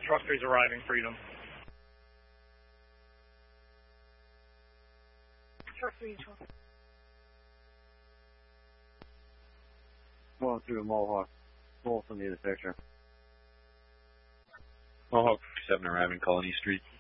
Truck 3's arriving, Freedom. Truck 3 12. Going through Mohawk. Both need a picture. Mohawk 7 arriving, Colony Street.